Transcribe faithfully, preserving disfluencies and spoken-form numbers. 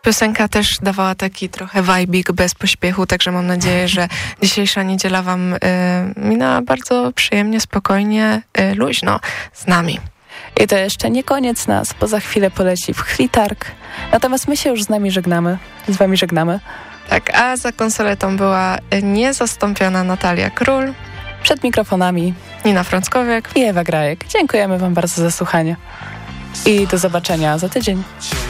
Piosenka też dawała taki trochę vibik bez pośpiechu, także mam nadzieję, że dzisiejsza niedziela wam y, minęła bardzo przyjemnie, spokojnie, y, luźno z nami. I to jeszcze nie koniec nas, bo za chwilę poleci w Chwitarg. Natomiast my się już z nami żegnamy, z wami żegnamy. Tak, a za konsoletą była niezastąpiona Natalia Król. Przed mikrofonami Nina Frąckowiak i Ewa Grajek. Dziękujemy wam bardzo za słuchanie. I do zobaczenia za tydzień.